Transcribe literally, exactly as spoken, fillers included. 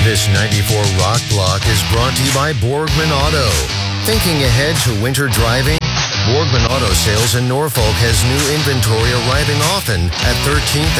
This ninety-four Rock Block is brought to you by Borgman Auto. Thinking ahead to winter driving? Borgman Auto Sales in Norfolk has new inventory arriving often at thirteenth